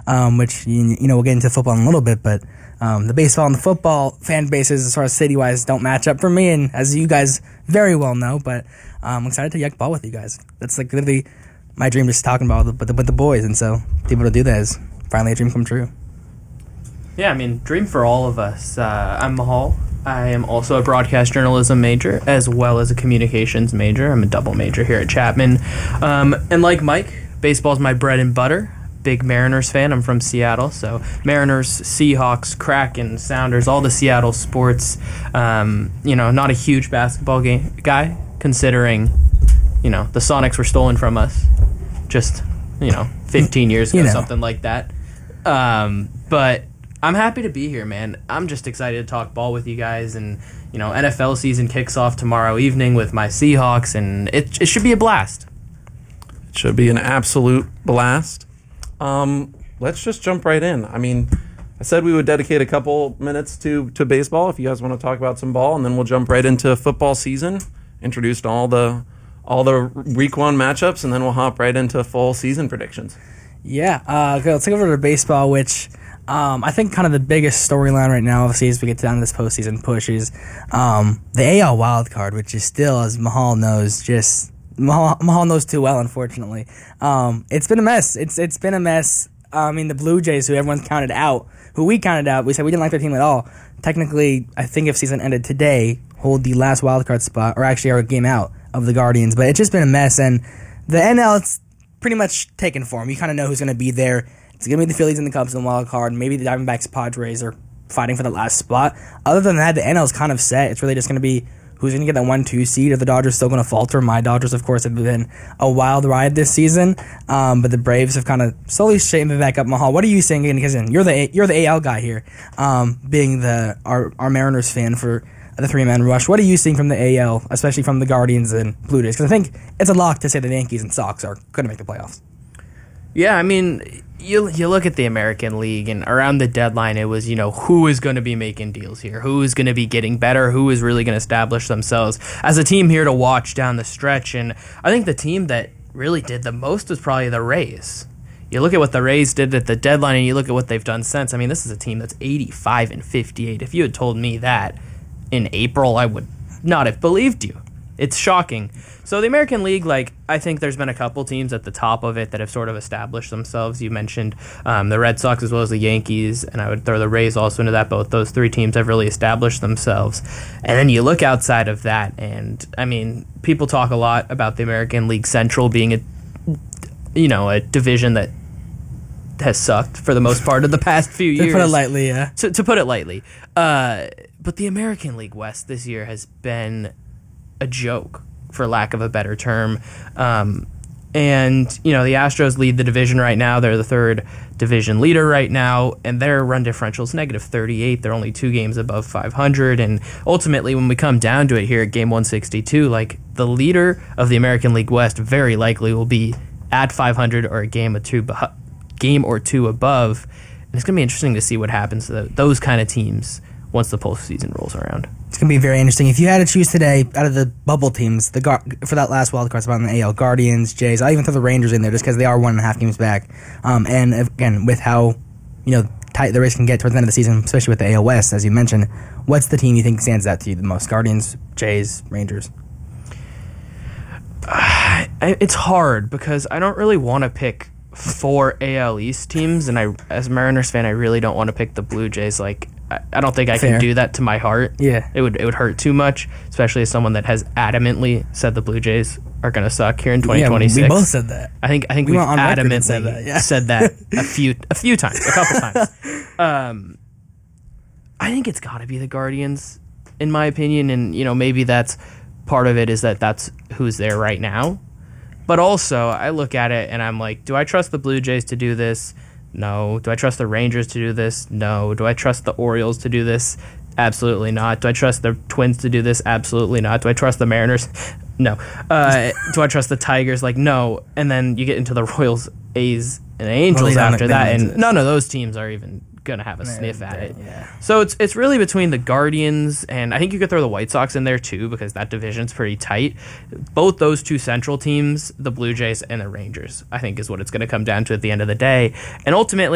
which, we'll get into football in a little bit, but the baseball and the football fan bases, as far as city-wise, don't match up for me, and as you guys very well know, but I'm excited to yak ball with you guys. That's like literally my dream, just talking about with the boys, and so to be able to do that is finally a dream come true. Yeah, dream for all of us. I'm Mahal. I am also a broadcast journalism major as well as a communications major. I'm a double major here at Chapman. And like Mike, baseball's my bread and butter. Big Mariners fan. I'm from Seattle, so Mariners, Seahawks, Kraken, Sounders, all the Seattle sports. Not a huge basketball guy, considering, the Sonics were stolen from us just, 15 years ago, something like that. But I'm happy to be here, man. I'm just excited to talk ball with you guys, and NFL season kicks off tomorrow evening with my Seahawks, and it should be a blast. It should be an absolute blast. Let's just jump right in. I said we would dedicate a couple minutes to baseball if you guys want to talk about some ball, and then we'll jump right into football season. Introduced all the week one matchups, and then we'll hop right into full season predictions. Yeah, okay, let's take over to baseball, which I think kind of the biggest storyline right now, obviously, as we get down to this postseason push is the AL wild card, which is still, as Mahal knows, Mahal knows too well, unfortunately. It's been a mess. It's been a mess. The Blue Jays, who everyone's counted out, we said we didn't like their team at all. Technically, I think if season ended today, hold the last wild card spot, or actually are a game out of the Guardians. But it's just been a mess, and the NL, it's pretty much taken form. You kind of know who's going to be there. It's going to be the Phillies and the Cubs in the wild card. Maybe the Diamondbacks, Padres are fighting for the last spot. Other than that, the NL is kind of set. It's really just going to be who's going to get that 1-2 seed. Are the Dodgers still going to falter? My Dodgers, of course, have been a wild ride this season, but the Braves have kind of slowly shaken it back up. Mahal, what are you saying? Because you're the AL guy here, being our Mariners fan for the three-man rush. What are you seeing from the AL, especially from the Guardians and Blue Jays? Because I think it's a lock to say the Yankees and Sox are going to make the playoffs. Yeah, you look at the American League, and around the deadline, it was, who is going to be making deals here? Who is going to be getting better? Who is really going to establish themselves as a team here to watch down the stretch? And I think the team that really did the most was probably the Rays. You look at what the Rays did at the deadline, and you look at what they've done since. This is a team that's 85-58. If you had told me that in April, I would not have believed you. It's shocking. So the American League, I think there's been a couple teams at the top of it that have sort of established themselves. You mentioned the Red Sox as well as the Yankees, and I would throw the Rays also into that. Both those three teams have really established themselves. And then you look outside of that, and, people talk a lot about the American League Central being a division that has sucked for the most part of the past few years. To put it lightly, yeah. To put it lightly. But the American League West this year has been a joke, for lack of a better term. And, the Astros lead the division right now. They're the third division leader right now, and their run differential is -38. They're only 2 games above 500. And ultimately, when we come down to it here at Game 162, the leader of the American League West very likely will be at 500 or a game or two above. And it's going to be interesting to see what happens to those kind of teams once the postseason rolls around. It's going to be very interesting. If you had to choose today, out of the bubble teams, for that last wild card spot in the AL, Guardians, Jays, I'll even throw the Rangers in there just because they are 1.5 games back. And again, with how tight the race can get towards the end of the season, especially with the AL West, as you mentioned, what's the team you think stands out to you the most? Guardians, Jays, Rangers? It's hard because I don't really want to pick 4 AL East teams, and as a Mariners fan, I really don't want to pick the Blue Jays. I don't think I can do that to my heart. Yeah. It would hurt too much, especially as someone that has adamantly said the Blue Jays are going to suck here in 2026. Yeah, we both said that. I think we've adamantly said that a few times, a couple times. I think it's got to be the Guardians, in my opinion, and maybe that's part of it is that's who's there right now. But also, I look at it and I'm like, do I trust the Blue Jays to do this? No. Do I trust the Rangers to do this? No. Do I trust the Orioles to do this? Absolutely not. Do I trust the Twins to do this? Absolutely not. Do I trust the Mariners? No. Do I trust the Tigers? No. And then you get into the Royals, A's, and Angels after that, and none of those teams are even going to have a sniff at it. Yeah. So it's really between the Guardians, and I think you could throw the White Sox in there too because that division's pretty tight. Both those two Central teams, the Blue Jays and the Rangers, I think is what it's going to come down to at the end of the day. And ultimately,